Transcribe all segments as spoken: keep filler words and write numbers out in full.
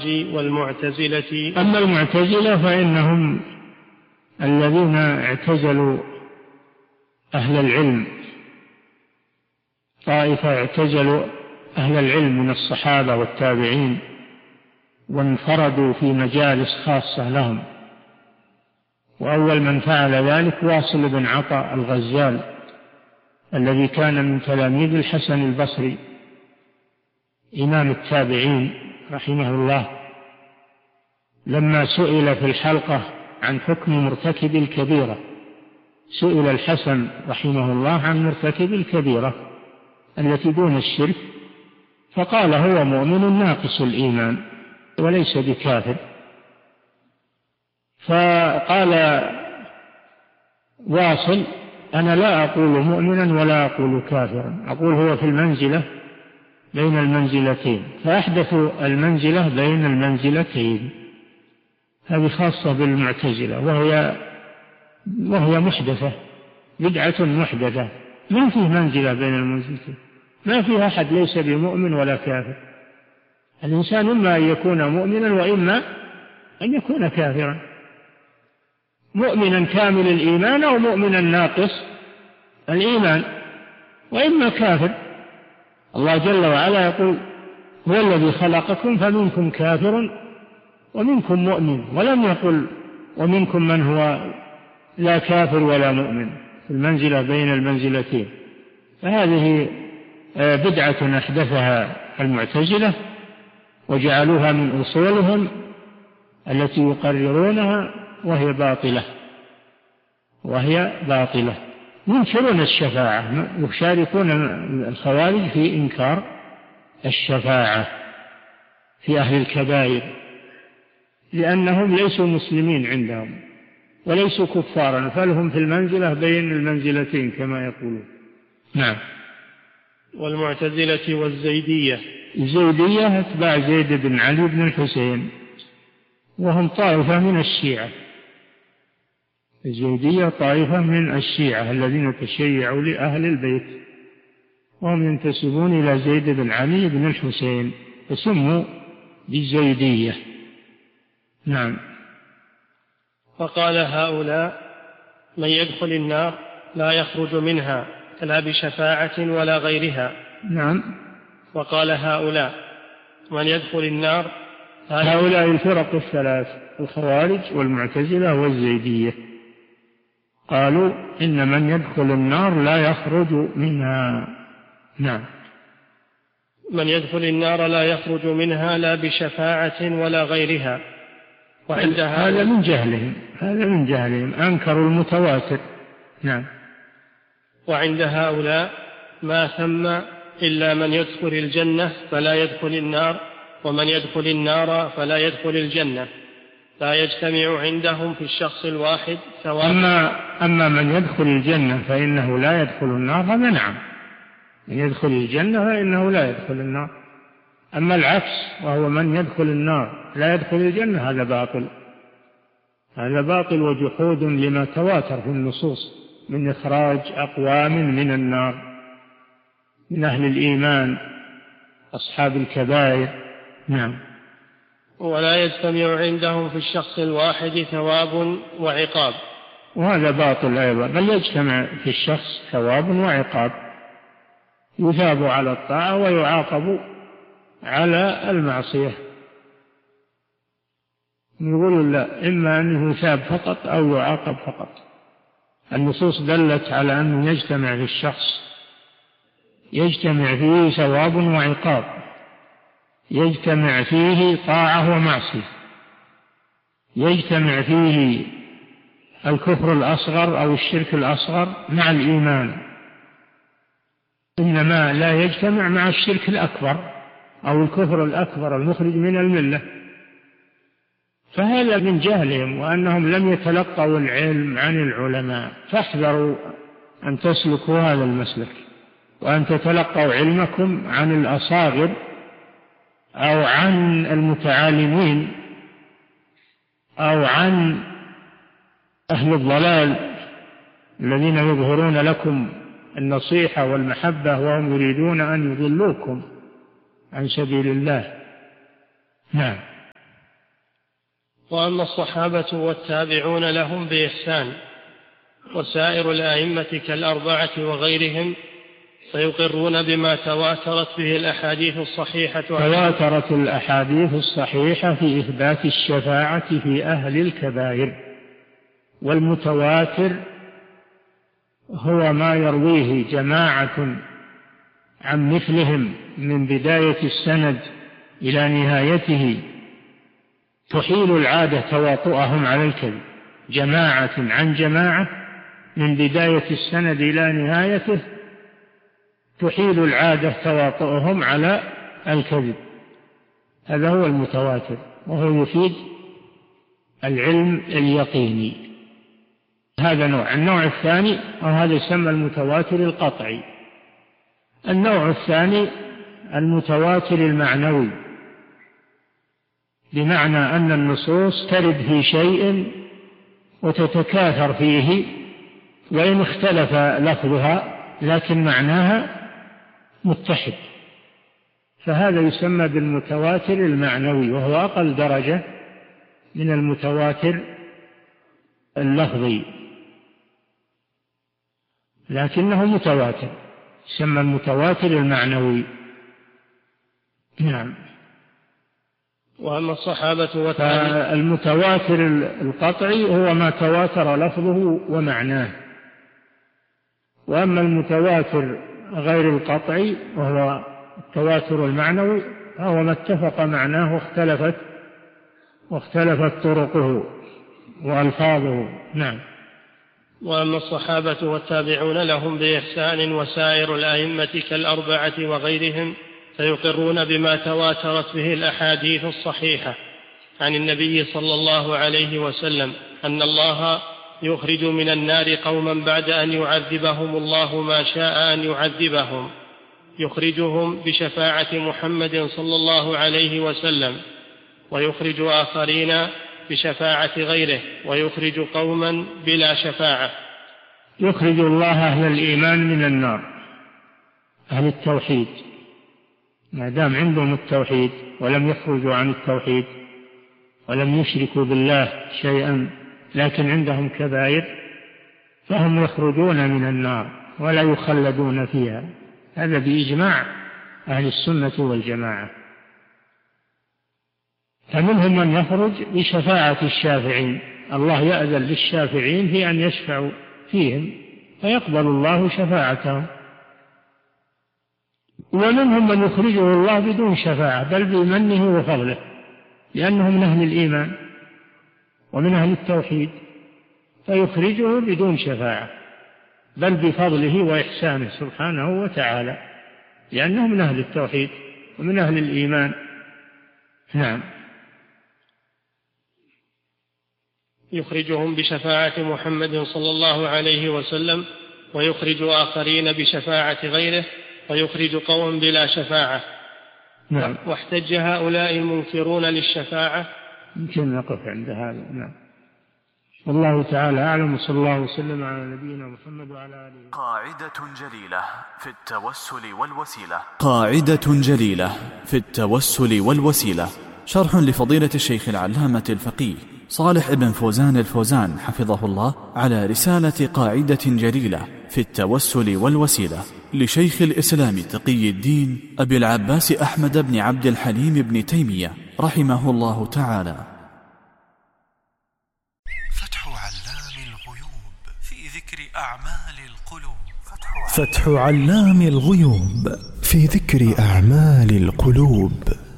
الخوارج والمعتزلة. أما المعتزلة فإنهم الذين اعتزلوا أهل العلم، طائفة اعتزلوا أهل العلم من الصحابة والتابعين وانفردوا في مجالس خاصة لهم. وأول من فعل ذلك واصل بن عطاء الغزال الذي كان من تلاميذ الحسن البصري إمام التابعين رحمه الله، لما سئل في الحلقة عن حكم مرتكب الكبيرة، سئل الحسن رحمه الله عن مرتكب الكبيرة التي دون الشرك، فقال هو مؤمن ناقص الإيمان وليس بكافر. فقال واصل أنا لا أقول مؤمنا ولا أقول كافرا، أقول هو في المنزلة بين المنزلتين، فأحدثوا المنزلة بين المنزلتين. هذه خاصة بالمعتزلة، وهي وهي محدثة، بدعة محدثة، ما فيه منزلة بين المنزلتين، ما فيه أحد ليس بمؤمن ولا كافر. الإنسان إما أن يكون مؤمنا وإما أن يكون كافرا، مؤمنا كامل الإيمان أو مؤمنا ناقص الإيمان، وإما كافر. الله جل وعلا يقول هو الذي خلقكم فمنكم كافر ومنكم مؤمن، ولم يقل ومنكم من هو لا كافر ولا مؤمن، في المنزلة بين المنزلتين. فهذه بدعة أحدثها المعتزلة وجعلوها من أصولهم التي يقررونها، وهي باطلة وهي باطلة ينكرون الشفاعة، يشاركون الخوارج في إنكار الشفاعة في أهل الكبائر، لأنهم ليسوا مسلمين عندهم وليسوا كفارا، فلهم في المنزلة بين المنزلتين كما يقولون. نعم. والمعتزلة والزيدية. الزيدية أتباع زيد بن علي بن الحسين، وهم طائفة من الشيعة. الزيدية طائفة من الشيعة الذين تشيعوا لأهل البيت، وهم ينتسبون إلى زيد بن علي بن الحسين فسموا بالزيدية. نعم. فقال هؤلاء من يدخل النار لا يخرج منها لا بشفاعة ولا غيرها. نعم. وقال هؤلاء من يدخل النار، هؤلاء الفرق الثلاث الخوارج والمعتزلة والزيدية قالوا إن من يدخل النار لا يخرج منها. نعم. من يدخل النار لا يخرج منها لا بشفاعة ولا غيرها. وعندها هذا من جهلهم هذا من جهلهم أنكروا المتواتر. نعم. وعند هؤلاء ما ثم إلا من يدخل الجنة فلا يدخل النار، ومن يدخل النار فلا يدخل الجنة، لا يجتمع عندهم في الشخص الواحد ثواب. أما, أما من يدخل الجنة فإنه لا يدخل النار، هذا نعم، من يدخل الجنة فإنه لا يدخل النار. أما العكس وهو من يدخل النار لا يدخل الجنة، هذا باطل، هذا باطل وجحود لما تواتر في النصوص من إخراج أقوام من النار من أهل الإيمان أصحاب الكبائر. نعم. ولا يجتمع عندهم في الشخص الواحد ثواب وعقاب، وهذا باطل أيضا، بل يجتمع في الشخص ثواب وعقاب، يثاب على الطاعة ويعاقب على المعصية. يقول لا، إما أنه يثاب فقط أو يعاقب فقط. النصوص دلت على أنه يجتمع في الشخص، يجتمع فيه ثواب وعقاب، يجتمع فيه طاعة ومعصية، يجتمع فيه الكفر الأصغر أو الشرك الأصغر مع الإيمان، إنما لا يجتمع مع الشرك الأكبر أو الكفر الأكبر المخرج من الملة. فهذا من جهلهم وأنهم لم يتلقوا العلم عن العلماء، فاحذروا أن تسلكوا هذا المسلك وأن تتلقوا علمكم عن الأصاغر أو عن المتعالمين أو عن أهل الضلال الذين يظهرون لكم النصيحة والمحبة وهم يريدون أن يضلوكم عن سبيل الله. نعم. وأما الصحابة والتابعون لهم بإحسان وسائر الأئمة كالأربعة وغيرهم فيقرون بما تواترت به الأحاديث الصحيحة. تواترت الأحاديث الصحيحة في إثبات الشفاعة في أهل الكبائر، والمتواتر هو ما يرويه جماعة عن مثلهم من بداية السند إلى نهايته، تحيل العادة تواطؤهم على الكذب، جماعة عن جماعة من بداية السند إلى نهايته تحيل العادة تواطؤهم على الكذب. هذا هو المتواتر، وهو يفيد العلم اليقيني. هذا نوع. النوع الثاني وهذا يسمى المتواتر القطعي. النوع الثاني المتواتر المعنوي، بمعنى أن النصوص ترد في شيء وتتكاثر فيه وإن اختلف لفظها لكن معناها متحد، فهذا يسمى بالمتواتر المعنوي، وهو أقل درجة من المتواتر اللفظي، لكنه متواتر، يسمى المتواتر المعنوي. نعم. وأما الصحابة والتابعين، المتواتر القطعي هو ما تواتر لفظه ومعناه، وأما المتواتر غير القطعي وهو التواتر المعنوي فهو ما اتفق معناه واختلفت واختلفت طرقه وألفاظه. نعم. وأما الصحابة والتابعون لهم بإحسان وسائر الأئمة كالأربعة وغيرهم فيقرون بما تواترت به الأحاديث الصحيحة عن النبي صلى الله عليه وسلم أن الله يخرج من النار قوما بعد أن يعذبهم الله ما شاء أن يعذبهم، يخرجهم بشفاعة محمد صلى الله عليه وسلم، ويخرج آخرين بشفاعة غيره، ويخرج قوما بلا شفاعة. يخرج الله أهل الإيمان من النار، أهل التوحيد، ما دام عندهم التوحيد ولم يخرجوا عن التوحيد ولم يشركوا بالله شيئا لكن عندهم كبائر فهم يخرجون من النار ولا يخلدون فيها. هذا بإجماع أهل السنة والجماعة. فمنهم من يخرج بشفاعة الشافعين، الله يأذن للشافعين في أن يشفعوا فيهم فيقبل الله شفاعتهم. ومنهم من يخرجه الله بدون شفاعة بل بمنه وفضله، لأنهم من أهل الإيمان ومن أهل التوحيد، فيخرجه بدون شفاعة بل بفضله وإحسانه سبحانه وتعالى، لأنهم من أهل التوحيد ومن أهل الإيمان. نعم. يخرجهم بشفاعة محمد صلى الله عليه وسلم، ويخرج آخرين بشفاعة غيره، ويخرج قوم بلا شفاعة. نعم. واحتج هؤلاء المنكرون للشفاعة. يمكن نقف عند هذا. نعم. والله تعالى أعلم، وصلى الله وسلم على نبينا محمد وعلى آله. قاعدة جليلة في التوسل والوسيلة. قاعدة جليلة في التوسل والوسيلة، شرح لفضيلة الشيخ العلامة الفقيه صالح بن فوزان الفوزان حفظه الله على رسالة قاعدة جليلة في التوسل والوسيلة لشيخ الإسلام تقي الدين أبي العباس أحمد بن عبد الحليم بن تيمية رحمه الله تعالى. فتح علام الغيوب في ذكر أعمال القلوب. فتح علام الغيوب في ذكر أعمال القلوب.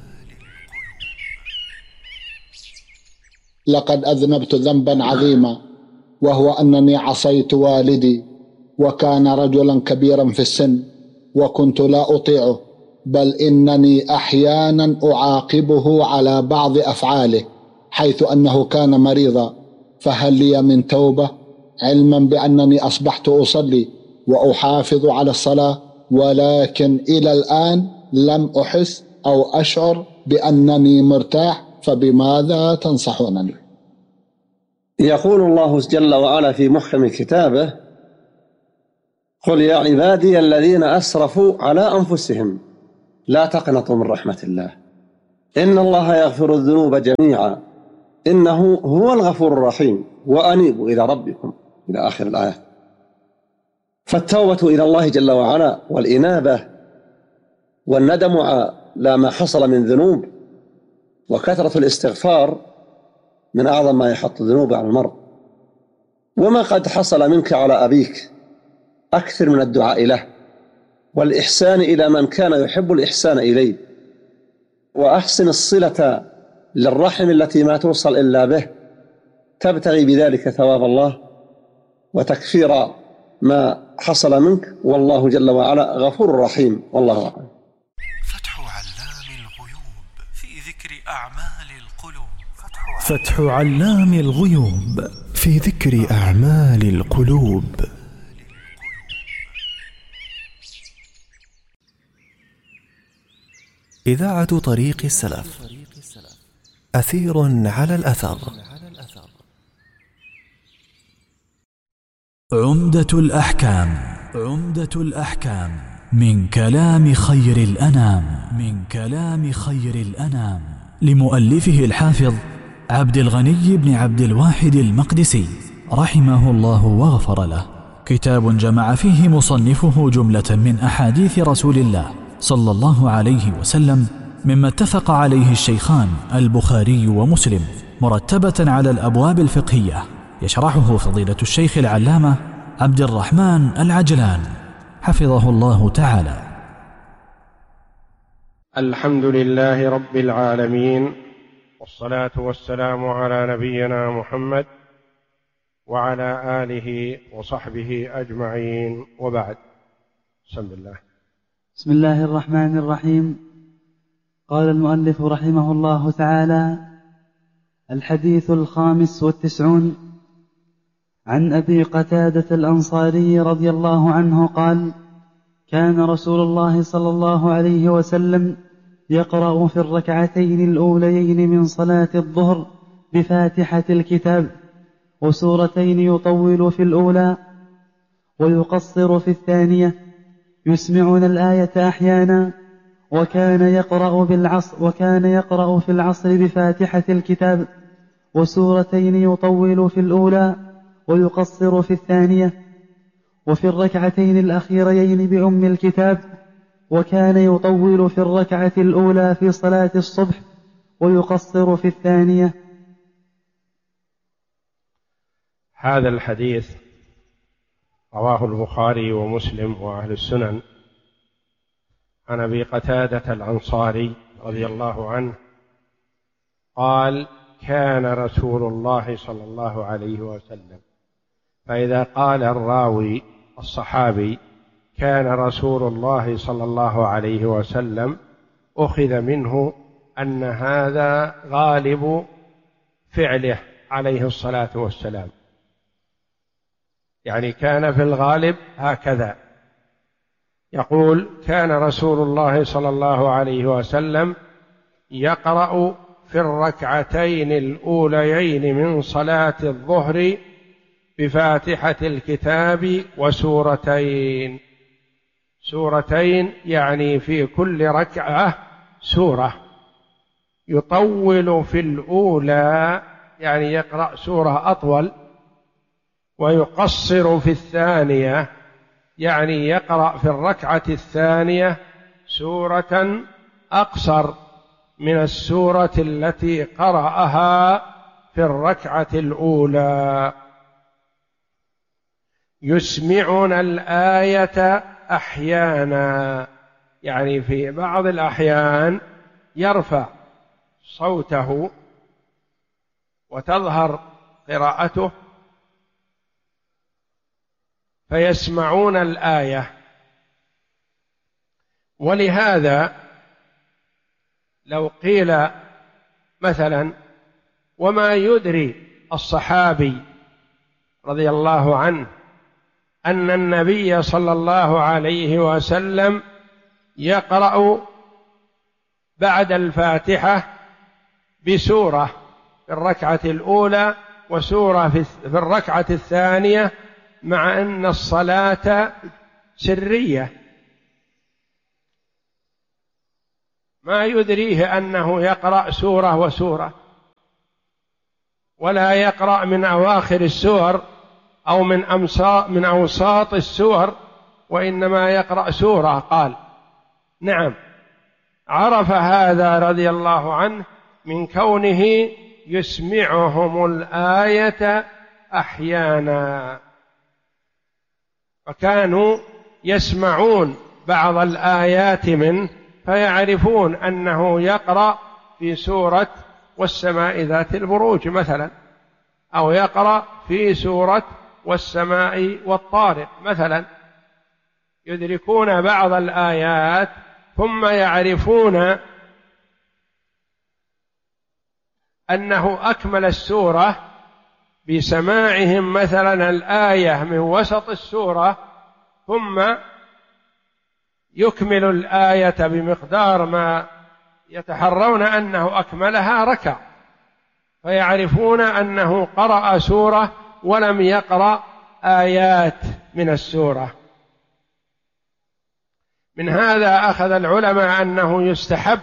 لقد أذنبت ذنبا عظيما، وهو أنني عصيت والدي، وكان رجلا كبيرا في السن، وكنت لا أطيعه، بل إنني أحيانا أعاقبه على بعض أفعاله، حيث أنه كان مريضا. فهل لي من توبة، علما بأنني أصبحت أصلي وأحافظ على الصلاة، ولكن إلى الآن لم أحس أو أشعر بأنني مرتاح، فبماذا تنصحونني؟ يقول الله جل وعلا في محكم كتابه: قل يا عبادي الذين أسرفوا على أنفسهم لا تقنطوا من رحمة الله إن الله يغفر الذنوب جميعا إنه هو الغفور الرحيم وأنيبوا إلى ربكم إلى آخر الآية. فالتوبة إلى الله جل وعلا والإنابة والندم على ما حصل من ذنوب وكثرة الاستغفار من أعظم ما يحط الذنوب على المرء. وما قد حصل منك على أبيك أكثر من الدعاء له والإحسان إلى من كان يحب الإحسان إليه، وأحسن الصلة للرحم التي ما توصل إلا به، تبتغي بذلك ثواب الله وتكفير ما حصل منك، والله جل وعلا غفور رحيم. والله أعلم. فتح علام الغيوب في ذكر أعمال القلوب. فتح علام الغيوب في ذكر أعمال القلوب. إذاعة طريق السلف، أثير على الأثر. عمدة الأحكام. عمدة الأحكام من كلام خير الأنام. من كلام خير الأنام لمؤلفه الحافظ عبد الغني بن عبد الواحد المقدسي رحمه الله وغفر له. كتاب جمع فيه مصنفه جملة من أحاديث رسول الله صلى الله عليه وسلم مما اتفق عليه الشيخان البخاري ومسلم، مرتبة على الأبواب الفقهية، يشرحه فضيلة الشيخ العلامة عبد الرحمن العجلان حفظه الله تعالى. الحمد لله رب العالمين، والصلاة والسلام على نبينا محمد وعلى آله وصحبه أجمعين، وبعد. بسم الله. بسم الله الرحمن الرحيم. قال المؤلف رحمه الله تعالى: الحديث الخامس والتسعون عن أبي قتادة الأنصاري رضي الله عنه قال: كان رسول الله صلى الله عليه وسلم يقرأ في الركعتين الأوليين من صلاة الظهر بفاتحة الكتاب وسورتين، يطول في الأولى ويقصر في الثانية، يسمعون الآية أحيانا، وكان يقرأ بالعصر وكان يقرأ في العصر بفاتحة الكتاب وسورتين، يطول في الأولى ويقصر في الثانية، وفي الركعتين الأخيرين بأم الكتاب، وكان يطول في الركعة الأولى في صلاة الصبح ويقصر في الثانية. هذا الحديث رواه البخاري ومسلم وأهل السنن عن أبي قتادة الأنصاري رضي الله عنه قال: كان رسول الله صلى الله عليه وسلم. فإذا قال الراوي الصحابي كان رسول الله صلى الله عليه وسلم، أخذ منه أن هذا غالب فعله عليه الصلاة والسلام، يعني كان في الغالب هكذا. يقول: كان رسول الله صلى الله عليه وسلم يقرأ في الركعتين الأوليين من صلاة الظهر بفاتحة الكتاب وسورتين. سورتين يعني في كل ركعة سورة. يطول في الأولى يعني يقرأ سورة أطول، ويقصر في الثانية يعني يقرأ في الركعة الثانية سورة أقصر من السورة التي قرأها في الركعة الأولى. يسمعون الآية أحيانا، يعني في بعض الأحيان يرفع صوته وتظهر قراءته فيسمعون الآية. ولهذا لو قيل مثلا: وما يدري الصحابي رضي الله عنه أن النبي صلى الله عليه وسلم يقرأ بعد الفاتحة بسورة في الركعة الأولى وسورة في الركعة الثانية، مع أن الصلاة سرية، ما يدريه أنه يقرأ سورة وسورة. ولا يقرأ من أواخر السور أو من أمساط من أوساط السور، وإنما يقرأ سورة. قال نعم، عرف هذا رضي الله عنه من كونه يسمعهم الآية أحيانا، فكانوا يسمعون بعض الآيات منه فيعرفون أنه يقرأ في سورة والسماء ذات البروج مثلا، أو يقرأ في سورة والسماء والطارق مثلا، يدركون بعض الآيات ثم يعرفون أنه أكمل السورة بسماعهم مثلا الآية من وسط السورة، ثم يكمل الآية بمقدار ما يتحرون أنه أكملها ركع، فيعرفون أنه قرأ سورة ولم يقرأ آيات من السورة. من هذا أخذ العلماء أنه يستحب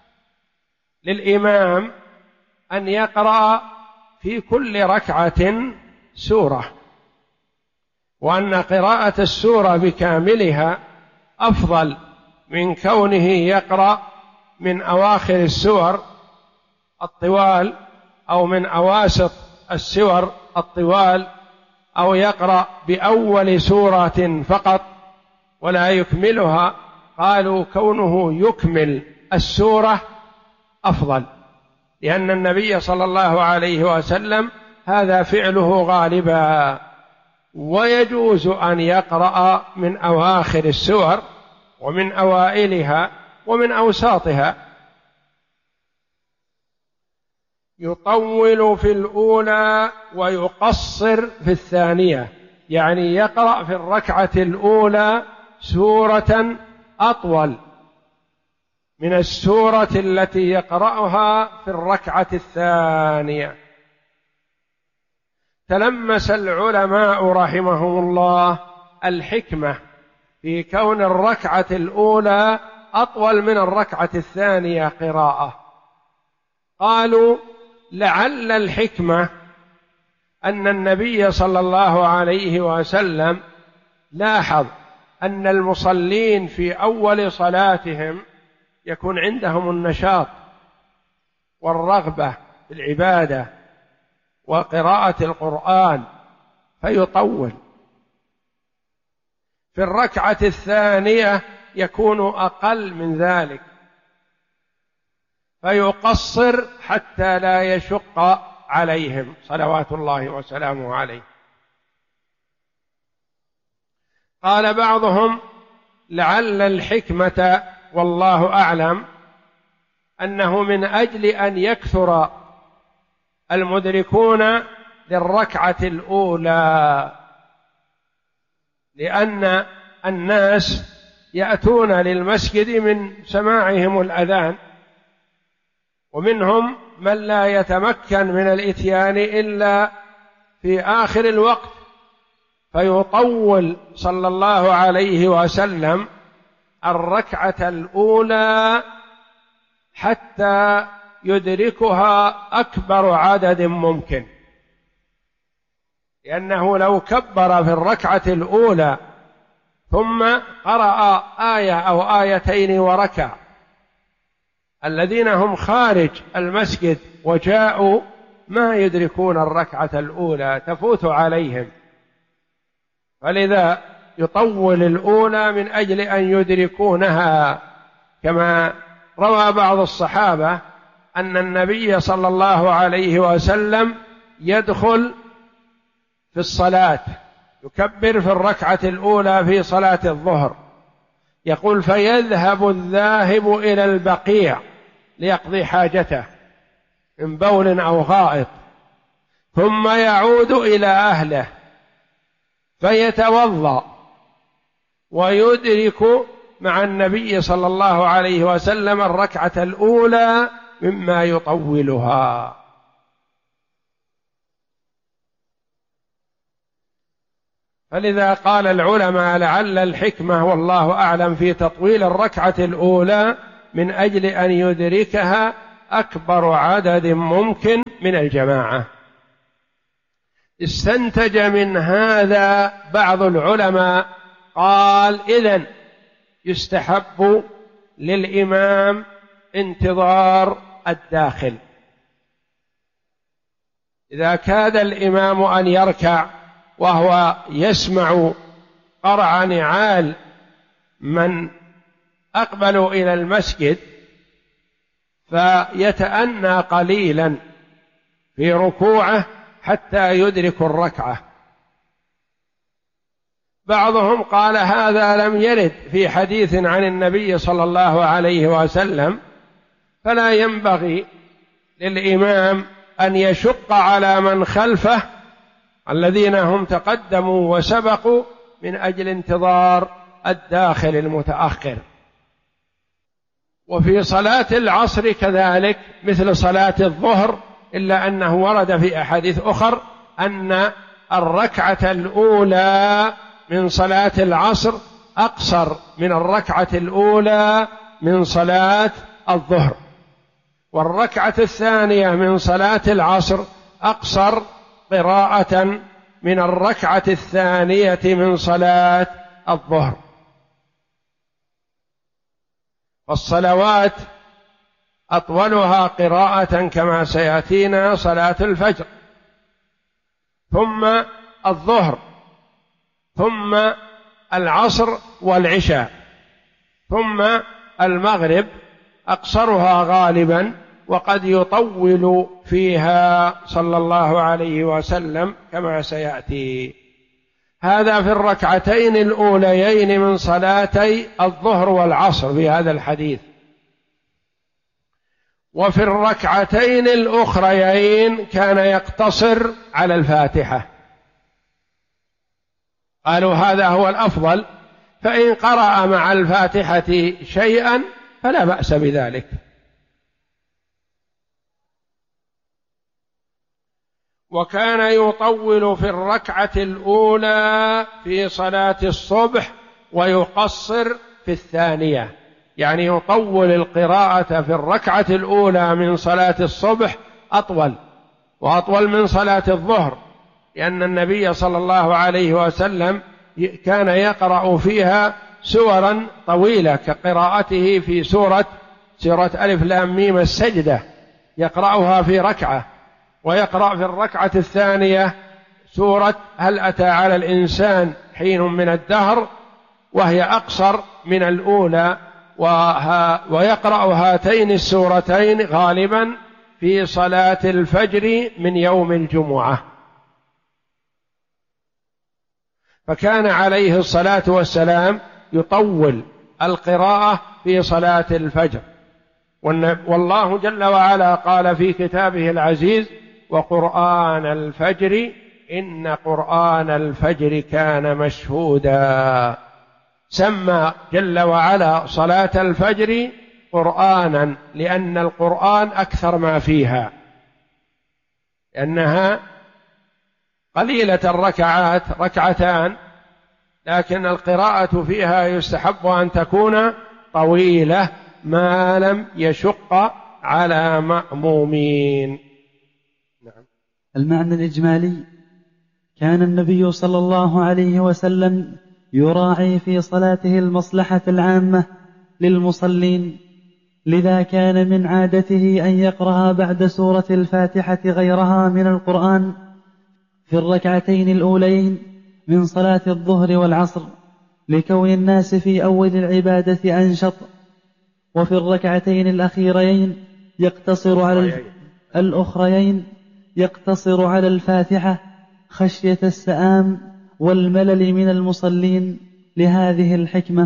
للإمام أن يقرأ في كل ركعة سورة، وأن قراءة السورة بكاملها أفضل من كونه يقرأ من أواخر السور الطوال أو من أواسط السور الطوال، أو يقرأ بأول سورة فقط ولا يكملها. قالوا كونه يكمل السورة أفضل، لأن النبي صلى الله عليه وسلم هذا فعله غالبا، ويجوز أن يقرأ من أواخر السور ومن أوائلها ومن أوساطها. يطول في الأولى ويقصر في الثانية، يعني يقرأ في الركعة الأولى سورة أطول من السورة التي يقرأها في الركعة الثانية. تلمس العلماء رحمهم الله الحكمة في كون الركعة الأولى أطول من الركعة الثانية قراءة. قالوا لعل الحكمة أن النبي صلى الله عليه وسلم لاحظ أن المصلين في أول صلاتهم يكون عندهم النشاط والرغبة في العبادة وقراءة القرآن فيطول، في الركعة الثانية يكون أقل من ذلك فيقصر حتى لا يشق عليهم صلوات الله وسلامه عليه. قال بعضهم لعل الحكمة والله أعلم أنه من أجل أن يكثر المدركون للركعة الأولى، لأن الناس يأتون للمسجد من سماعهم الأذان، ومنهم من لا يتمكن من الإتيان إلا في آخر الوقت، فيطول صلى الله عليه وسلم الركعة الأولى حتى يدركها أكبر عدد ممكن، لأنه لو كبر في الركعة الأولى ثم قرأ آية أو آيتين وركع، الذين هم خارج المسجد وجاءوا ما يدركون الركعة الأولى، تفوت عليهم، فلذا يطول الأولى من أجل أن يدركونها. كما روى بعض الصحابة أن النبي صلى الله عليه وسلم يدخل في الصلاة يكبر في الركعة الأولى في صلاة الظهر، يقول فيذهب الذاهب إلى البقيع ليقضي حاجته من بول أو غائط، ثم يعود إلى أهله فيتوضأ ويدرك مع النبي صلى الله عليه وسلم الركعة الأولى مما يطولها. فلذا قال العلماء لعل الحكمة والله أعلم في تطويل الركعة الأولى من أجل أن يدركها أكبر عدد ممكن من الجماعة، استنتج من هذا بعض العلماء قال إذن يستحب للإمام انتظار الداخل. إذا كاد الإمام أن يركع وهو يسمع قرع نعال من أقبلوا إلى المسجد فيتأنى قليلا في ركوعه حتى يدرك الركعة. بعضهم قال هذا لم يرد في حديث عن النبي صلى الله عليه وسلم، فلا ينبغي للإمام أن يشق على من خلفه الذين هم تقدموا وسبقوا من أجل انتظار الداخل المتأخر. وفي صلاة العصر كذلك مثل صلاة الظهر، إلا أنه ورد في أحاديث أخر أن الركعة الأولى من صلاة العصر أقصر من الركعة الأولى من صلاة الظهر، والركعة الثانية من صلاة العصر أقصر قراءة من الركعة الثانية من صلاة الظهر. والصلوات أطولها قراءة كما سيأتينا صلاة الفجر، ثم الظهر، ثم العصر والعشاء، ثم المغرب أقصرها غالبا، وقد يطول فيها صلى الله عليه وسلم كما سيأتي. هذا في الركعتين الأوليين من صلاتي الظهر والعصر في هذا الحديث. وفي الركعتين الأخريين كان يقتصر على الفاتحة. قالوا هذا هو الأفضل، فإن قرأ مع الفاتحة شيئا فلا بأس بذلك. وكان يطول في الركعة الأولى في صلاة الصبح ويقصر في الثانية، يعني يطول القراءة في الركعة الأولى من صلاة الصبح أطول وأطول من صلاة الظهر، لأن النبي صلى الله عليه وسلم كان يقرأ فيها سورا طويلة كقراءته في سورة سورة ألف لام ميم السجدة، يقرأها في ركعة، ويقرأ في الركعة الثانية سورة هل أتى على الإنسان حين من الدهر، وهي أقصر من الأولى، ويقرأ هاتين السورتين غالبا في صلاة الفجر من يوم الجمعة. فكان عليه الصلاة والسلام يطول القراءة في صلاة الفجر. والله جل وعلا قال في كتابه العزيز وقرآن الفجر إن قرآن الفجر كان مشهودا. سمى جل وعلا صلاة الفجر قرآنا لأن القرآن أكثر ما فيها، لأنها قليلة الركعات ركعتان، لكن القراءة فيها يستحب أن تكون طويلة ما لم يشق على مأمومين. نعم. المعنى الإجمالي: كان النبي صلى الله عليه وسلم يراعي في صلاته المصلحة العامة للمصلين، لذا كان من عادته أن يقرأ بعد سورة الفاتحة غيرها من القرآن في الركعتين الأولين من صلاة الظهر والعصر، لكون الناس في أول العبادة أنشط، وفي الركعتين الأخيرين يقتصر على الأخريين يقتصر على الفاتحة خشية السآم والملل من المصلين لهذه الحكمة.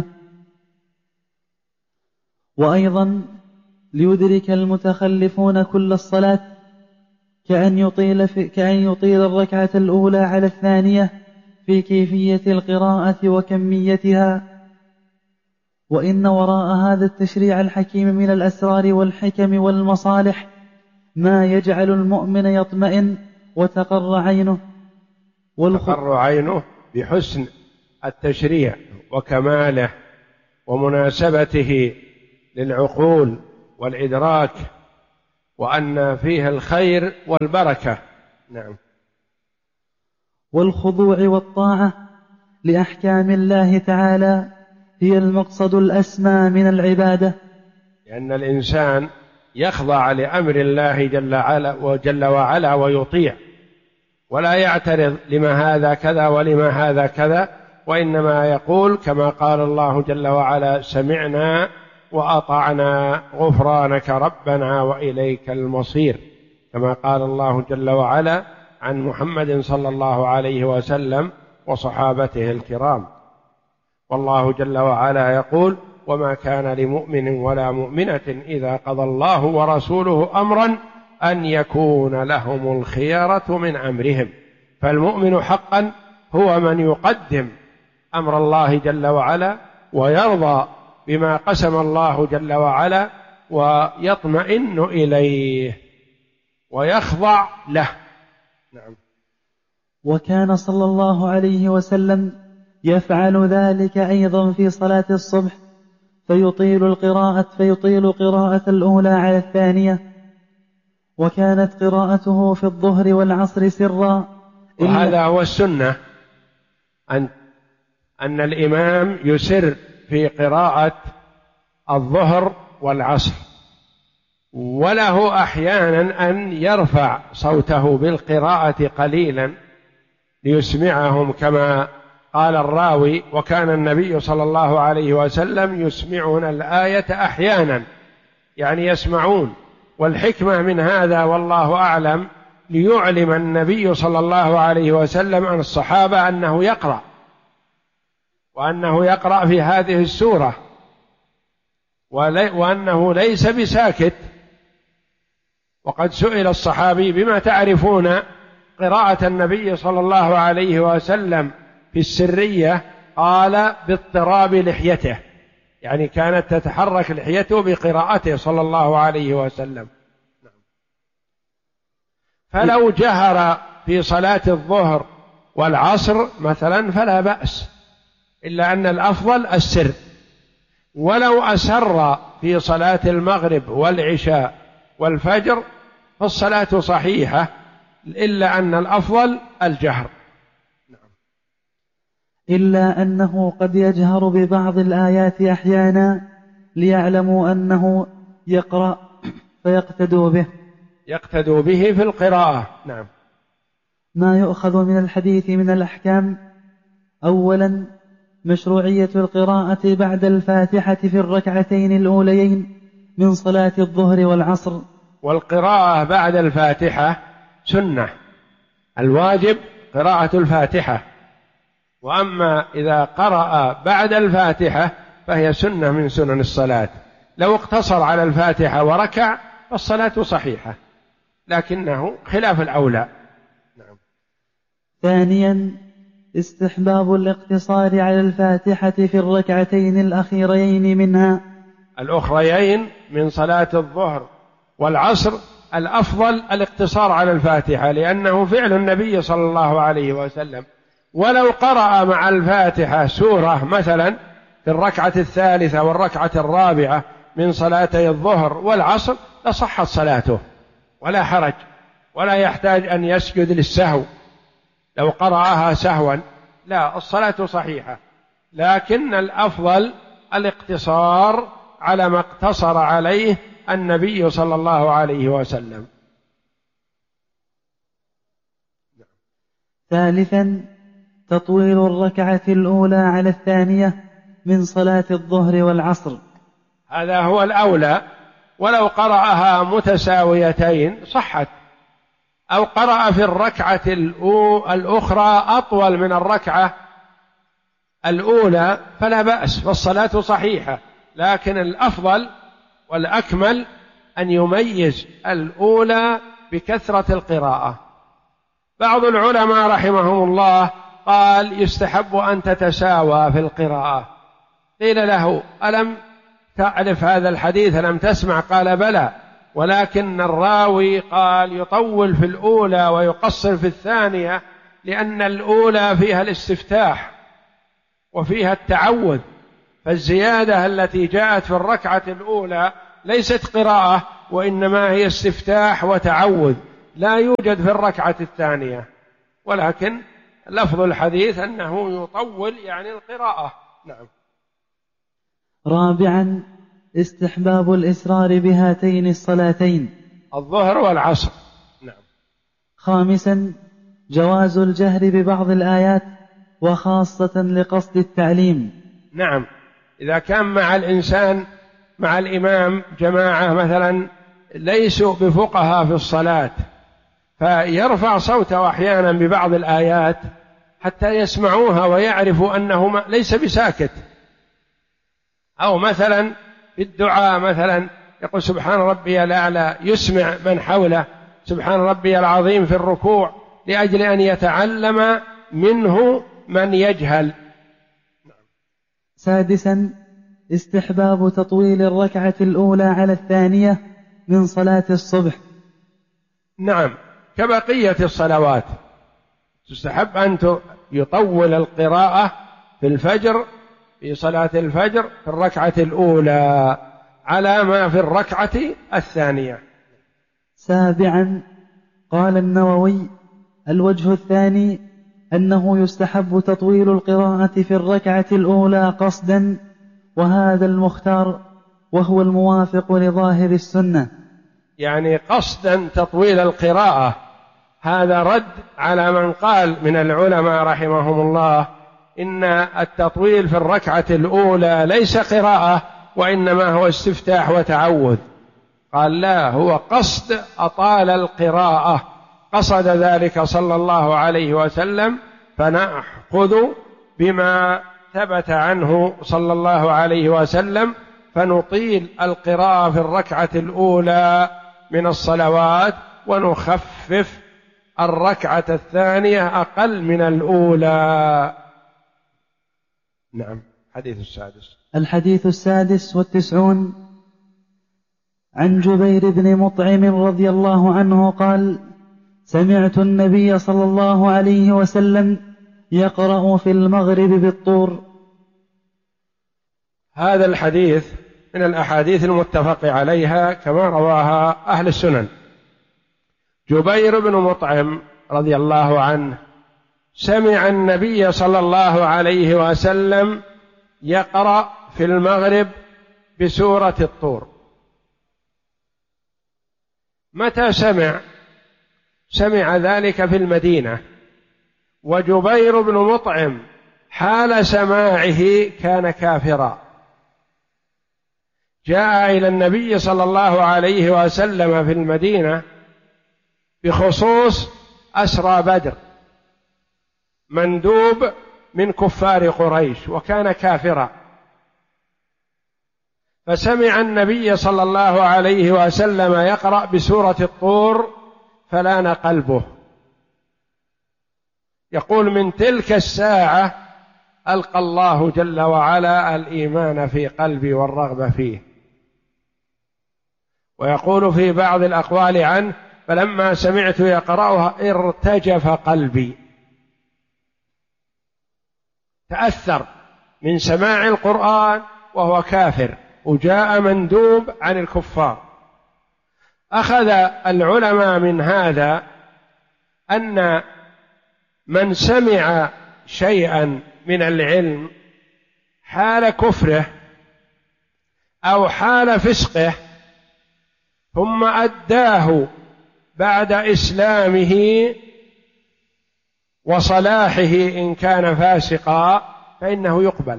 وأيضا ليدرك المتخلفون كل الصلاة كأن يطيل, في كأن يطيل الركعة الأولى على الثانية في كيفية القراءة وكميتها. وإن وراء هذا التشريع الحكيم من الأسرار والحكم والمصالح ما يجعل المؤمن يطمئن وتقر عينه تقر عينه بحسن التشريع وكماله ومناسبته للعقول والإدراك، وأن فيه الخير والبركة. نعم. والخضوع والطاعة لأحكام الله تعالى هي المقصد الأسمى من العبادة، لأن الإنسان يخضع لأمر الله جل وعلا وجل وعلا ويطيع، ولا يعترض لما هذا كذا ولما هذا كذا، وإنما يقول كما قال الله جل وعلا: سمعنا وأطعنا غفرانك ربنا وإليك المصير، كما قال الله جل وعلا عن محمد صلى الله عليه وسلم وصحابته الكرام. والله جل وعلا يقول: وما كان لمؤمن ولا مؤمنة إذا قضى الله ورسوله أمرا أن يكون لهم الخيرة من أمرهم. فالمؤمن حقا هو من يقدم أمر الله جل وعلا ويرضى بما قسم الله جل وعلا ويطمئن إليه ويخضع له. نعم. وكان صلى الله عليه وسلم يفعل ذلك أيضا في صلاة الصبح، فيطيل القراءة فيطيل قراءة الأولى على الثانية، وكانت قراءته في الظهر والعصر سرا. وهذا هو السنة، أن أن الإمام يسر في قراءة الظهر والعصر، وله أحيانا أن يرفع صوته بالقراءة قليلا ليسمعهم، كما قال الراوي: وكان النبي صلى الله عليه وسلم يسمعنا الآية أحيانا، يعني يسمعون. والحكمة من هذا والله أعلم ليعلم النبي صلى الله عليه وسلم عن الصحابة أنه يقرأ، وأنه يقرأ في هذه السورة، وأنه ليس بساكت. وقد سئل الصحابي: بما تعرفون قراءة النبي صلى الله عليه وسلم في السرية؟ قال: باضطراب لحيته، يعني كانت تتحرك لحيته بقراءته صلى الله عليه وسلم. فلو جهر في صلاة الظهر والعصر مثلا فلا بأس، إلا أن الأفضل السر. ولو أسر في صلاة المغرب والعشاء والفجر فالصلاة صحيحة، إلا أن الأفضل الجهر. إلا أنه قد يجهر ببعض الآيات أحيانا ليعلموا أنه يقرأ فيقتدوا به يقتدوا به في القراءة. نعم. ما يؤخذ من الحديث من الأحكام: أولا مشروعية القراءة بعد الفاتحة في الركعتين الأوليين من صلاة الظهر والعصر. والقراءة بعد الفاتحة سنة، الواجب قراءة الفاتحة، وأما إذا قرأ بعد الفاتحة فهي سنة من سنن الصلاة. لو اقتصر على الفاتحة وركع فالصلاة صحيحة، لكنه خلاف الأولى. نعم. ثانيا استحباب الاقتصار على الفاتحة في الركعتين الأخيرين منها الأخريين من صلاة الظهر والعصر. الأفضل الاقتصار على الفاتحة، لأنه فعل النبي صلى الله عليه وسلم. ولو قرأ مع الفاتحة سورة مثلا في الركعة الثالثة والركعة الرابعة من صلاتي الظهر والعصر لصحت صلاته ولا حرج، ولا يحتاج أن يسجد للسهو لو قرأها سهوا، لا، الصلاة صحيحة. لكن الأفضل الاقتصار على ما اقتصر عليه النبي صلى الله عليه وسلم. ثالثا تطويل الركعة الأولى على الثانية من صلاة الظهر والعصر، هذا هو الأولى. ولو قرأها متساويتين صحت، أو قرأ في الركعة الأخرى أطول من الركعة الأولى فلا بأس، فالصلاة صحيحة. لكن الأفضل والأكمل أن يميز الأولى بكثرة القراءة. بعض العلماء رحمهم الله قال: يستحب أن تتساوى في القراءة. قيل له: ألم تعرف هذا الحديث؟ ألم تسمع؟ قال: بلى، ولكن الراوي قال يطول في الأولى ويقصر في الثانية، لأن الأولى فيها الاستفتاح وفيها التعوذ، فالزيادة التي جاءت في الركعة الأولى ليست قراءة، وإنما هي استفتاح وتعوذ، لا يوجد في الركعة الثانية. ولكن لفظ الحديث أنه يطول يعني القراءة. نعم. رابعا استحباب الإسرار بهاتين الصلاتين الظهر والعصر. نعم. خامسا جواز الجهر ببعض الآيات وخاصة لقصد التعليم. نعم، إذا كان مع الإنسان مع الإمام جماعة مثلا ليسوا بفقهاء في الصلاة فيرفع صوته أحيانا ببعض الآيات حتى يسمعوها ويعرفوا أنه ليس بساكت. أو مثلا في الدعاء مثلا يقول سبحان ربي الأعلى يسمع من حوله سبحان ربي العظيم في الركوع لأجل أن يتعلم منه من يجهل. سادسا استحباب تطويل الركعة الأولى على الثانية من صلاة الصبح. نعم، كبقية الصلوات تستحب أن يطول القراءة في الفجر في صلاة الفجر في الركعة الأولى على ما في الركعة الثانية. سابعا قال النووي الوجه الثاني أنه يستحب تطويل القراءة في الركعة الأولى قصدا، وهذا المختار وهو الموافق لظاهر السنة. يعني قصدا تطويل القراءة، هذا رد على من قال من العلماء رحمهم الله إن التطويل في الركعة الأولى ليس قراءة وإنما هو استفتاح وتعوذ. قال لا، هو قصد أطال القراءة، قصد ذلك صلى الله عليه وسلم، فنأخذ بما ثبت عنه صلى الله عليه وسلم فنطيل القراءة في الركعة الأولى من الصلوات ونخفف الركعة الثانية أقل من الأولى. نعم. الحديث السادس الحديث السادس والتسعون عن جبير بن مطعم رضي الله عنه قال سمعت النبي صلى الله عليه وسلم يقرأ في المغرب بالطور. هذا الحديث من الأحاديث المتفق عليها كما رواها أهل السنن. جبير بن مطعم رضي الله عنه سمع النبي صلى الله عليه وسلم يقرأ في المغرب بسورة الطور. متى سمع؟ سمع ذلك في المدينة، وجبير بن مطعم حال سماعه كان كافرا، جاء إلى النبي صلى الله عليه وسلم في المدينة بخصوص أسرى بدر، مندوب من كفار قريش وكان كافرا، فسمع النبي صلى الله عليه وسلم يقرأ بسورة الطور فلان قلبه. يقول من تلك الساعة ألقى الله جل وعلا الإيمان في قلبي والرغبة فيه. ويقول في بعض الأقوال عنه فلما سمعت يقرأها ارتجف قلبي، تأثر من سماع القرآن وهو كافر وجاء مندوب عن الكفار. أخذ العلماء من هذا أن من سمع شيئا من العلم حال كفره أو حال فسقه ثم أداه بعد إسلامه وصلاحه إن كان فاسقا فإنه يقبل.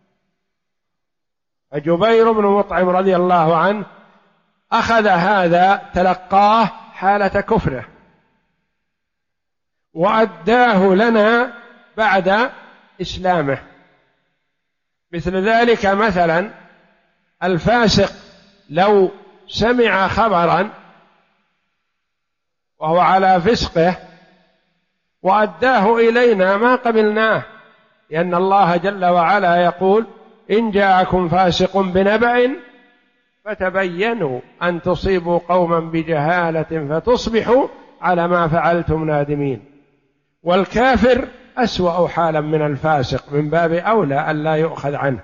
فجبير بن مطعم رضي الله عنه أخذ هذا تلقاه حالة كفره وأداه لنا بعد إسلامه. مثل ذلك مثلا الفاسق لو سمع خبرا وهو على فسقه وأداه إلينا ما قبلناه، لأن الله جل وعلا يقول إن جاءكم فاسق بنبأ فتبينوا أن تصيبوا قوما بجهالة فتصبحوا على ما فعلتم نادمين. والكافر أسوأ حالا من الفاسق، من باب أولى أن لا يؤخذ عنه.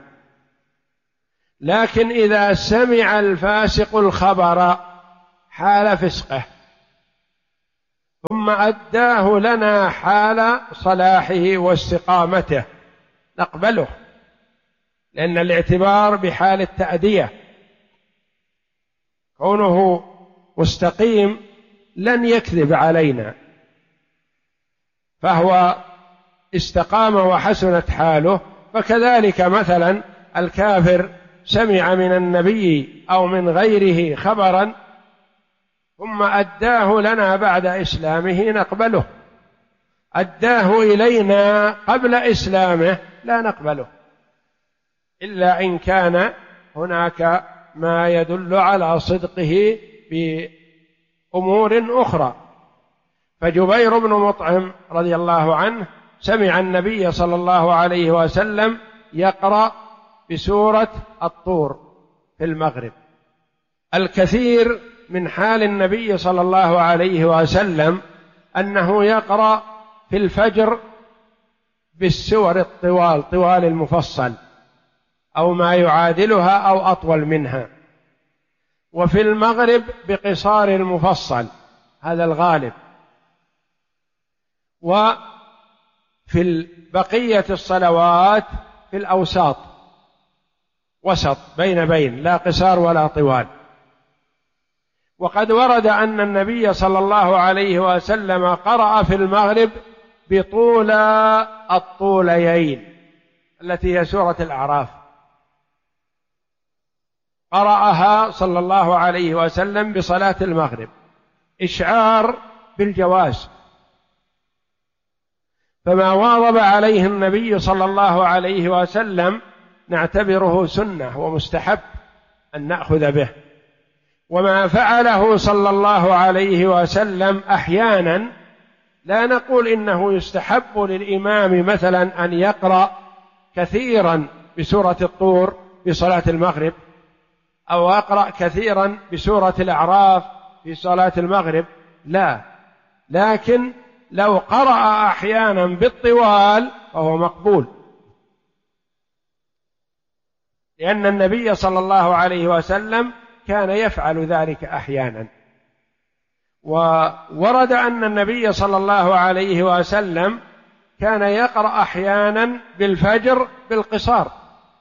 لكن إذا سمع الفاسق الخبر حال فسقه ثم أداه لنا حال صلاحه واستقامته نقبله، لأن الاعتبار بحال التأدية، كونه مستقيم لن يكذب علينا، فهو استقام وحسنت حاله. فكذلك مثلا الكافر سمع من النبي أو من غيره خبرا ثم أداه لنا بعد إسلامه نقبله، أداه إلينا قبل إسلامه لا نقبله، إلا إن كان هناك ما يدل على صدقه بأمور أخرى. فجبير بن مطعم رضي الله عنه سمع النبي صلى الله عليه وسلم يقرأ بسورة الطور في المغرب. الكثير من حال النبي صلى الله عليه وسلم أنه يقرأ في الفجر بالسور الطوال، طوال المفصل أو ما يعادلها أو أطول منها، وفي المغرب بقصار المفصل، هذا الغالب. وفي بقية الصلوات في الأوساط، وسط بين بين، لا قصار ولا طوال. وقد ورد أن النبي صلى الله عليه وسلم قرأ في المغرب بطول الطوليين التي هي سورة الأعراف، قرأها صلى الله عليه وسلم بصلاة المغرب، إشعار بالجواز. فما واظب عليه النبي صلى الله عليه وسلم نعتبره سنة ومستحب أن نأخذ به، وما فعله صلى الله عليه وسلم أحيانا لا نقول إنه يستحب للإمام مثلا أن يقرأ كثيرا بسورة الطور في صلاة المغرب، أو أقرأ كثيرا بسورة الأعراف في صلاة المغرب، لا، لكن لو قرأ أحيانا بالطوال فهو مقبول، لأن النبي صلى الله عليه وسلم كان يفعل ذلك أحيانا. وورد أن النبي صلى الله عليه وسلم كان يقرأ أحيانا بالفجر بالقصار،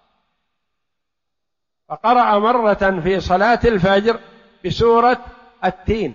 فقرأ مرة في صلاة الفجر بسورة التين،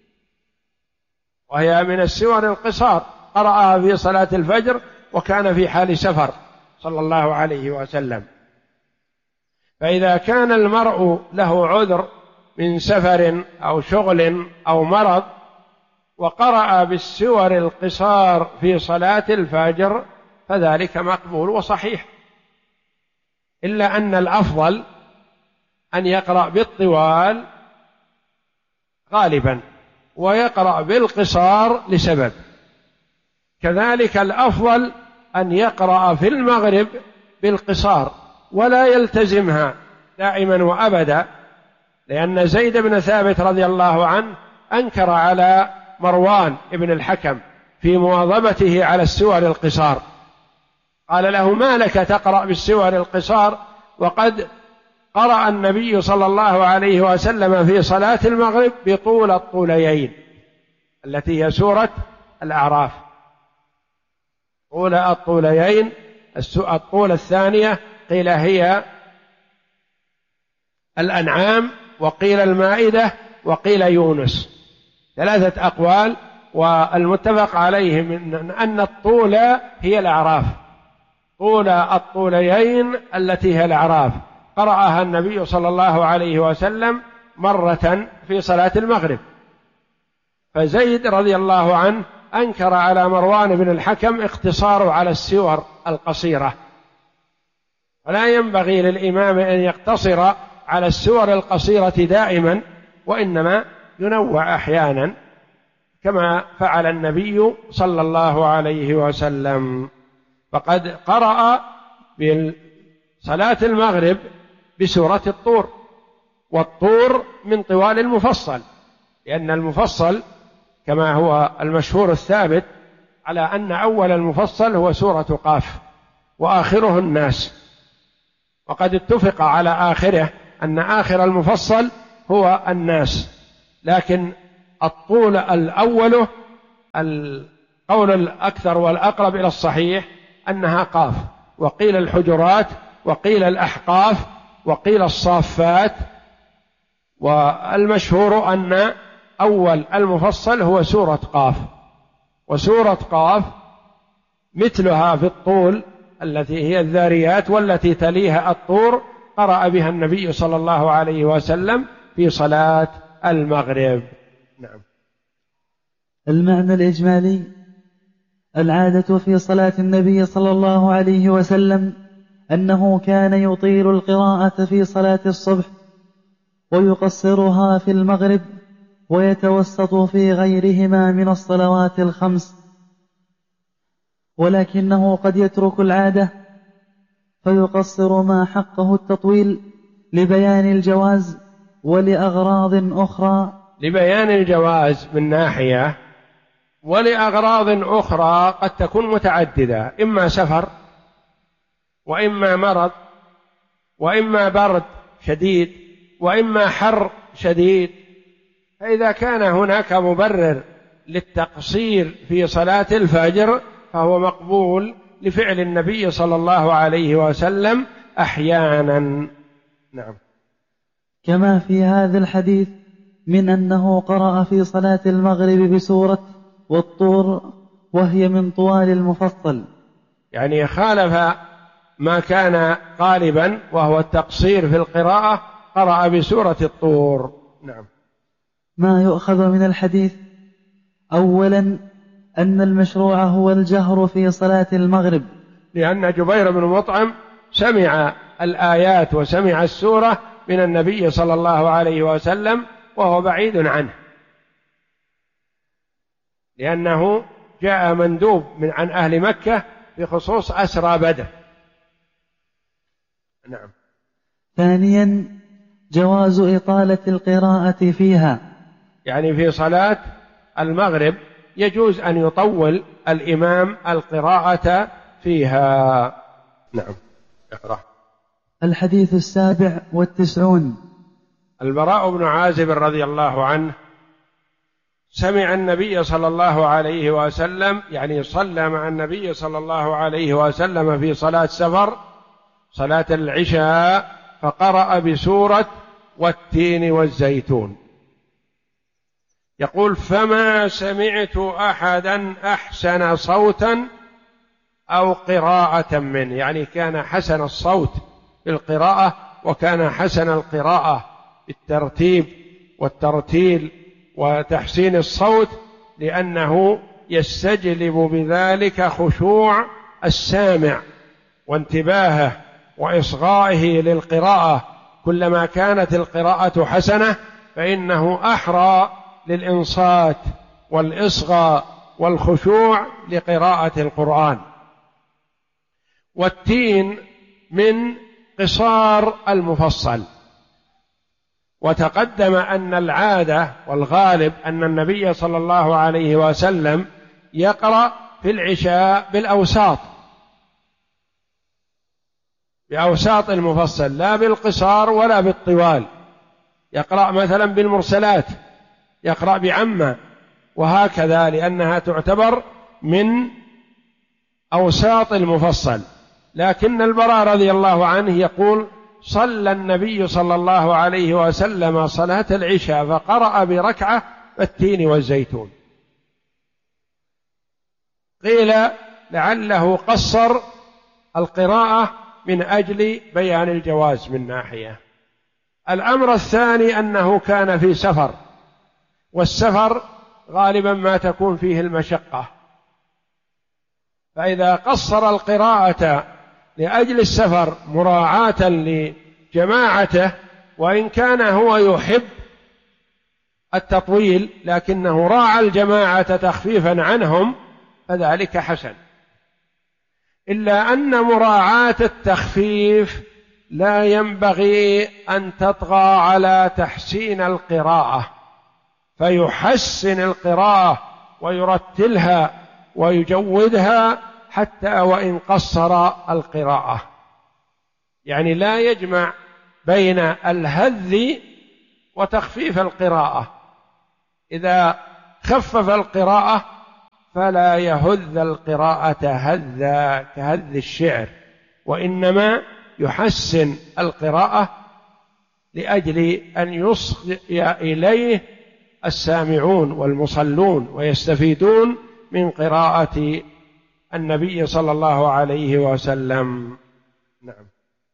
وهي من السور القصار، قرأها في صلاة الفجر وكان في حال سفر صلى الله عليه وسلم. فإذا كان المرء له عذر من سفر أو شغل أو مرض وقرأ بالسور القصار في صلاة الفجر فذلك مقبول وصحيح، إلا أن الأفضل أن يقرأ بالطوال غالبا ويقرأ بالقصار لسبب. كذلك الأفضل أن يقرأ في المغرب بالقصار ولا يلتزمها دائما وأبدا، لأن زيد بن ثابت رضي الله عنه أنكر على مروان بن الحكم في مواظبته على السور القصار، قال له: ما لك تقرأ بالسور القصار وقد قرأ النبي صلى الله عليه وسلم في صلاة المغرب بطول الطوليين التي هي سورة الأعراف. طول الطوليين، الطول الثانية قيل هي الأنعام، وقيل المائدة، وقيل يونس، ثلاثة أقوال، والمتفق عليه من أن الطول هي الأعراف، طول الطوليين التي هي الأعراف، قرأها النبي صلى الله عليه وسلم مرة في صلاة المغرب. فزيد رضي الله عنه أنكر على مروان بن الحكم اقتصاره على السور القصيرة، ولا ينبغي للإمام أن يقتصر على السور القصيرة دائما، وإنما ينوع أحيانا كما فعل النبي صلى الله عليه وسلم. فقد قرأ بصلاة المغرب بسورة الطور، والطور من طوال المفصل، لأن المفصل كما هو المشهور الثابت على أن أول المفصل هو سورة قاف وآخره الناس، وقد اتفق على آخره أن آخر المفصل هو الناس، لكن الطول الأول القول الأكثر والأقرب إلى الصحيح أنها قاف، وقيل الحجرات، وقيل الأحقاف، وقيل الصافات، والمشهور أن أول المفصل هو سورة قاف، وسورة قاف مثلها في الطول التي هي الذاريات، والتي تليها الطور قرأ بها النبي صلى الله عليه وسلم في صلاة المغرب. نعم. المعنى الإجمالي: العادة في صلاة النبي صلى الله عليه وسلم أنه كان يطيل القراءة في صلاة الصبح ويقصرها في المغرب ويتوسط في غيرهما من الصلوات الخمس، ولكنه قد يترك العادة فيقصر ما حقه التطويل لبيان الجواز ولأغراض أخرى. لبيان الجواز من ناحية، ولأغراض أخرى قد تكون متعددة، إما سفر، وإما مرض، وإما برد شديد، وإما حر شديد. فإذا كان هناك مبرر للتقصير في صلاة الفجر فهو مقبول لفعل النبي صلى الله عليه وسلم أحيانا. نعم. كما في هذا الحديث من أنه قرأ في صلاة المغرب بسورة والطور وهي من طوال المفصل، يعني خالف ما كان غالبا وهو التقصير في القراءة، قرأ بسورة الطور. نعم. ما يؤخذ من الحديث: أولا أن المشروع هو الجهر في صلاة المغرب، لأن جبير بن مطعم سمع الآيات وسمع السورة من النبي صلى الله عليه وسلم وهو بعيد عنه، لأنه جاء مندوب من عن أهل مكة بخصوص أسرى بدر. نعم. ثانيا جواز إطالة القراءة فيها، يعني في صلاة المغرب يجوز أن يطول الإمام القراءة فيها. نعم. اقرأ. الحديث السابع والتسعون. البراء بن عازب رضي الله عنه سمع النبي صلى الله عليه وسلم، يعني صلى مع النبي صلى الله عليه وسلم في صلاة سفر صلاة العشاء، فقرأ بسورة والتين والزيتون. يقول: فما سمعت أحدا أحسن صوتا أو قراءة منه، يعني كان حسن الصوت في القراءة، وكان حسن القراءة بالترتيب والترتيل وتحسين الصوت، لأنه يستجلب بذلك خشوع السامع وانتباهه وإصغائه للقراءة. كلما كانت القراءة حسنة فإنه أحرى للإنصات والإصغاء والخشوع لقراءة القرآن. والتين من قصار المفصل، وتقدم أن العادة والغالب أن النبي صلى الله عليه وسلم يقرأ في العشاء بالأوساط، بأوساط المفصل، لا بالقصار ولا بالطوال. يقرأ مثلا بالمرسلات، يقرأ بعمة، وهكذا، لأنها تعتبر من أوساط المفصل. لكن البراء رضي الله عنه يقول: صلى النبي صلى الله عليه وسلم صلاة العشاء فقرأ بركعة التين والزيتون. قيل لعله قصر القراءة من أجل بيان الجواز من ناحية. الأمر الثاني أنه كان في سفر، والسفر غالبا ما تكون فيه المشقة، فإذا قصر القراءة لأجل السفر مراعاة لجماعته، وإن كان هو يحب التطويل لكنه راعى الجماعة تخفيفا عنهم، فذلك حسن. إلا أن مراعاة التخفيف لا ينبغي أن تطغى على تحسين القراءة، فيحسن القراءة ويرتلها ويجودها حتى وإن قصر القراءة، يعني لا يجمع بين الهذ وتخفيف القراءة. إذا خفف القراءة فلا يهذ القراءة هذا كهذ الشعر، وإنما يحسن القراءة لأجل أن يصغي إليه السامعون والمصلون ويستفيدون من قراءة النبي صلى الله عليه وسلم. نعم.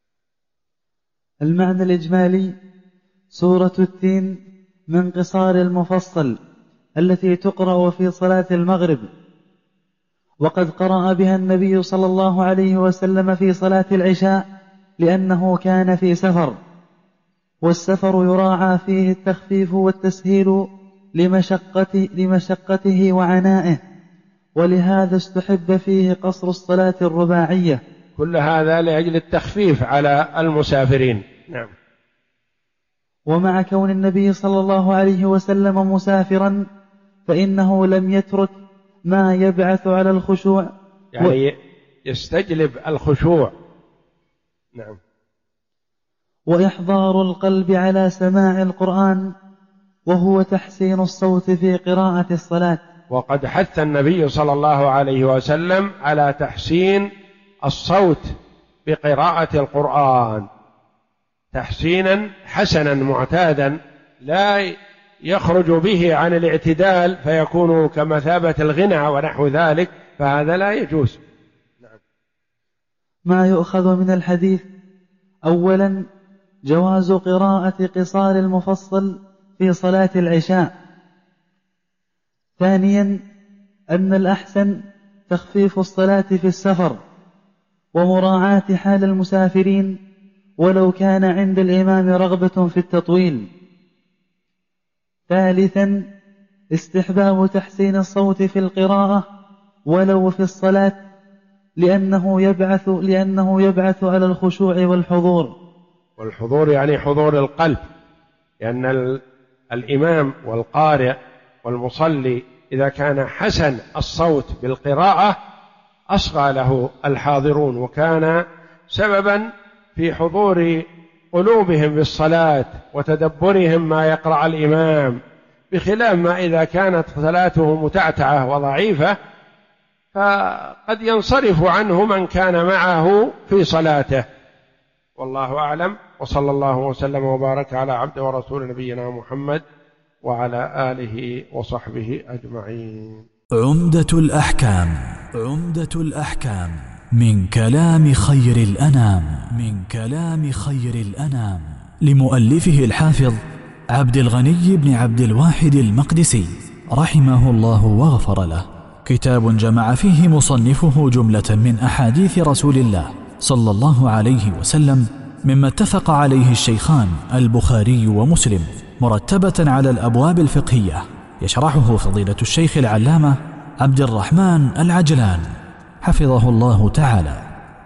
المعنى الإجمالي: سورة التين من قصار المفصل التي تقرأ في صلاة المغرب، وقد قرأ بها النبي صلى الله عليه وسلم في صلاة العشاء لأنه كان في سفر، والسفر يراعى فيه التخفيف والتسهيل لمشقته, لمشقته وعنائه، ولهذا استحب فيه قصر الصلاة الرباعية. كل هذا لأجل التخفيف على المسافرين. نعم. ومع كون النبي صلى الله عليه وسلم مسافرا فإنه لم يترك ما يبعث على الخشوع، يعني و... يستجلب الخشوع. نعم. وإحضار القلب على سماع القرآن، وهو تحسين الصوت في قراءة الصلاة. وقد حث النبي صلى الله عليه وسلم على تحسين الصوت بقراءة القرآن تحسينا حسنا معتادا، لا يخرج به عن الاعتدال فيكون كمثابة الغنى ونحو ذلك، فهذا لا يجوز. نعم. ما يؤخذ من الحديث: أولا جواز قراءة قصار المفصل في صلاة العشاء. ثانيا أن الأحسن تخفيف الصلاة في السفر ومراعاة حال المسافرين ولو كان عند الإمام رغبة في التطويل. ثالثا استحباب تحسين الصوت في القراءة ولو في الصلاة لأنه يبعث, لأنه يبعث على الخشوع والحضور. والحضور يعني حضور القلب، لأن الإمام والقارئ والمصلي إذا كان حسن الصوت بالقراءة أصغى له الحاضرون، وكان سببا في حضور قلوبهم بالصلاة وتدبرهم ما يقرأ الإمام، بخلاف ما إذا كانت صلاته متعتعة وضعيفة فقد ينصرف عنه من كان معه في صلاته. والله أعلم، وصلى الله وسلم وبارك على عبد ورسول نبينا محمد وعلى آله وصحبه أجمعين. عمدة الأحكام. عمدة الأحكام من كلام خير الأنام. من كلام خير الأنام لمؤلفه الحافظ عبد الغني بن عبد الواحد المقدسي رحمه الله وغفر له. كتاب جمع فيه مصنفه جملة من أحاديث رسول الله صلى الله عليه وسلم مما اتفق عليه الشيخان البخاري ومسلم، مرتبة على الأبواب الفقهية، يشرحه فضيلة الشيخ العلامة عبد الرحمن العجلان حفظه الله تعالى.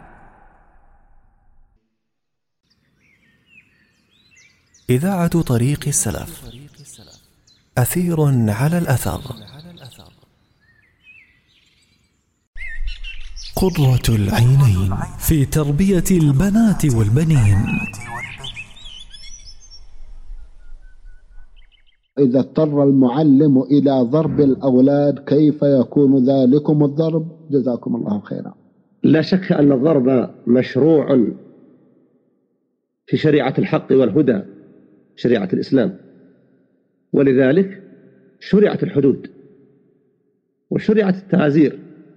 إذاعة طريق السلف، أثير على الأثر، قرة العينين في تربية البنات والبنين. إذا اضطر المعلم إلى ضرب الأولاد كيف يكون ذلكم الضرب؟ جزاكم الله خيرا. لا شك أن الضرب مشروع في شريعة الحق والهدى، شريعة الإسلام، ولذلك شرعت الحدود وشرعت التعازير،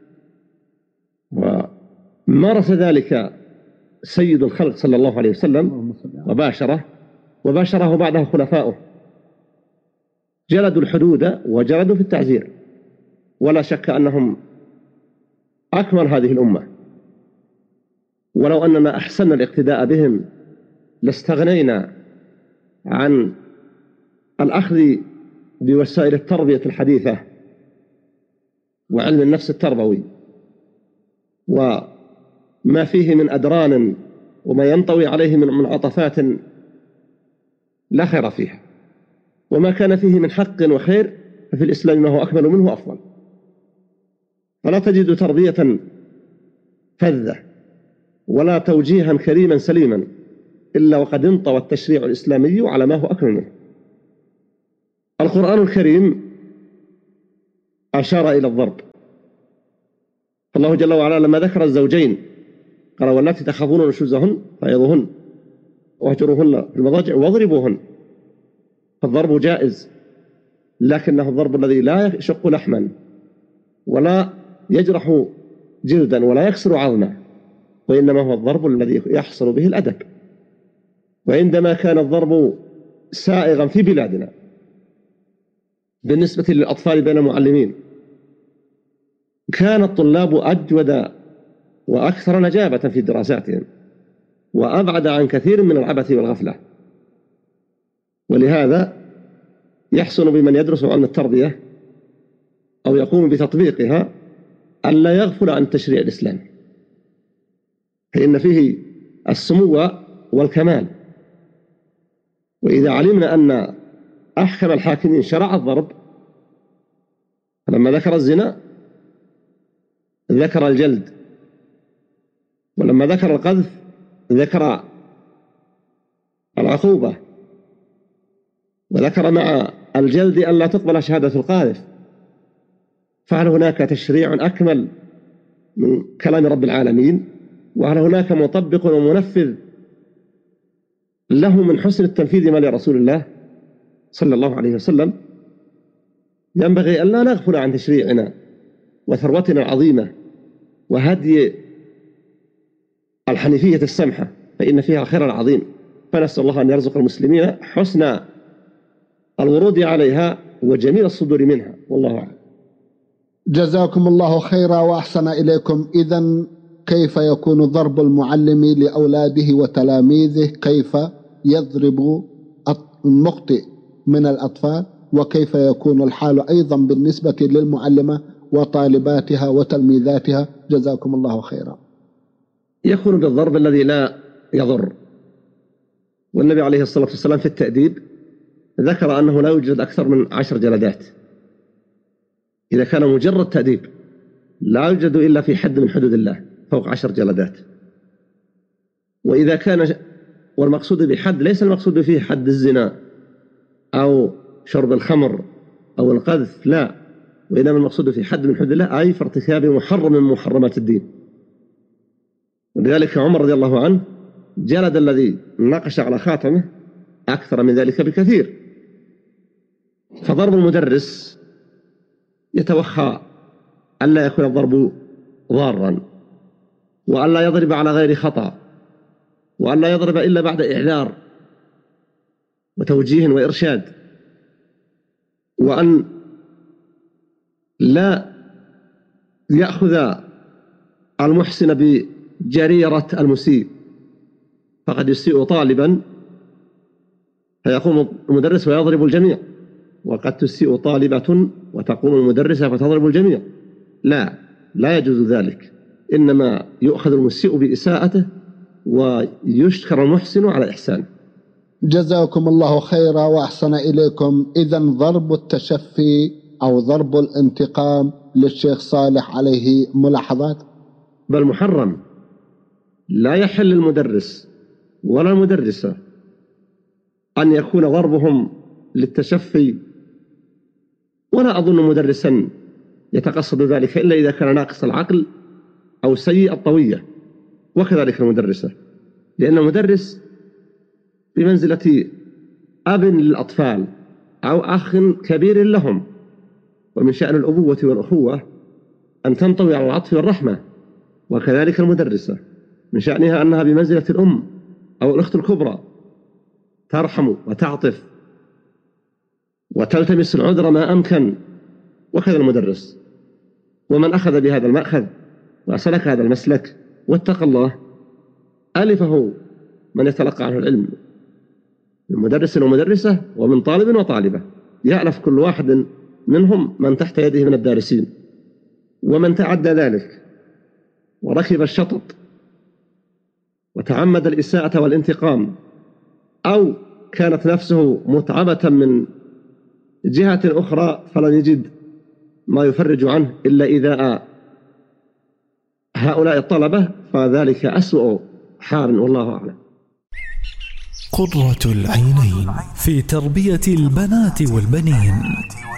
ومارس ذلك سيد الخلق صلى الله عليه وسلم وباشره وباشره بعده خلفاؤه، جلدوا الحدود وجلدوا في التعزير، ولا شك أنهم أكمل هذه الأمة، ولو أننا أحسننا الاقتداء بهم لاستغنينا عن الأخذ بوسائل التربية الحديثة وعلم النفس التربوي وما فيه من أدران وما ينطوي عليه من منعطفات لا خير فيها، وما كان فيه من حق وخير ففي الإسلام ما هو أكمل منه أفضل. فلا تجد تربية فذة ولا توجيها كريما سليما إلا وقد انطوى التشريع الإسلامي على ما هو أكمل منه. القرآن الكريم أشار إلى الضرب فالله جل وعلا لما ذكر الزوجين قال واللاتي تخافون نشوزهن فعظوهن واهجروهن في المضاجع واضربوهن. فالضرب جائز، لكنه الضرب الذي لا يشق لحما ولا يجرح جلدا ولا يكسر عظما، وإنما هو الضرب الذي يحصل به الأدب. وعندما كان الضرب سائغا في بلادنا بالنسبة للأطفال بين المعلمين، كان الطلاب أجود وأكثر نجابة في دراساتهم وأبعد عن كثير من العبث والغفلة. ولهذا يحسن بمن يدرس علم التربية أو يقوم بتطبيقها ألا يغفل عن تشريع الإسلام، فإن فيه السمو والكمال. وإذا علمنا أن أحكم الحاكمين شرع الضرب، فلما ذكر الزنا ذكر الجلد، ولما ذكر القذف ذكر العقوبة، وذكر مع الجلد أن لا تقبل شهادة القاذف. فهل هناك تشريع أكمل من كلام رب العالمين؟ وهل هناك مطبق ومنفذ له من حسن التنفيذ ما لرسول الله صلى الله عليه وسلم؟ ينبغي أن لا نغفل عن تشريعنا وثروتنا العظيمة وهدي الحنيفية السمحة، فإن فيها الخير العظيم. فنسأل الله أن يرزق المسلمين حسن الورود عليها وجميل الصدور منها، والله أعلم. جزاكم الله خيرا وأحسن إليكم. إذن كيف يكون ضرب المعلم لأولاده وتلاميذه؟ كيف يضرب المخطئ من الأطفال؟ وكيف يكون الحال أيضا بالنسبة للمعلمة وطالباتها وتلميذاتها؟ جزاكم الله خيرا. يكون بالضرب الذي لا يضر. والنبي عليه الصلاة والسلام في التأديب ذكر أنه لا يوجد أكثر من عشر جلدات. إذا كان مجرد تأديب لا يوجد إلا في حد من حدود الله فوق عشر جلدات. وإذا كان، والمقصود بحد ليس المقصود فيه حد الزنا أو شرب الخمر أو القذف، لا، وإنما المقصود في حد من حدود الله أي في ارتكاب محرم من محرمات الدين. ولذلك عمر رضي الله عنه جلد الذي نقش على خاتمه أكثر من ذلك بكثير. فضرب المدرس يتوخى ألا يكون الضرب ضارا، وألا يضرب على غير خطأ، وألا يضرب إلا بعد إعذار وتوجيه وإرشاد، وأن لا يأخذ المحسن بجريرة المسيء، فقد يسيء طالبا فيقوم المدرس ويضرب الجميع، وقد تسيء طالبة وتقوم المدرسة فتضرب الجميع. لا لا يجوز ذلك، إنما يؤخذ المسيء بإساءته ويشكر المحسن على إحسانه. جزاكم الله خيرا وأحسن إليكم. إذن ضرب التشفي أو ضرب الانتقام للشيخ صالح عليه ملاحظات؟ بل محرم، لا يحل المدرس ولا المدرسة أن يكون ضربهم للتشفي، ولا أظن مدرسا يتقصد ذلك إلا إذا كان ناقص العقل أو سيء الطوية، وكذلك المدرسة، لأن المدرس بمنزلة أب للأطفال أو أخ كبير لهم، ومن شأن الأبوة والأخوة أن تنطوي على العطف والرحمة، وكذلك المدرسة من شأنها أنها بمنزلة الأم أو الأخت الكبرى، ترحم وتعطف وتلتمس العذر ما أمكن، وكذا المدرس. ومن أخذ بهذا المأخذ وسلك هذا المسلك واتقى الله ألفه من يتلقى عنه العلم من مدرس ومدرسة ومن طالب وطالبة، يألف كل واحد منهم من تحت يده من الدارسين. ومن تعدى ذلك وركب الشطط وتعمد الإساءة والانتقام، أو كانت نفسه متعبة من جهة أخرى فلن يجد ما يفرج عنه إلا إذا هؤلاء الطلبة، فذلك أسوأ حال، والله أعلم. قرة العينين في تربية البنات والبنين.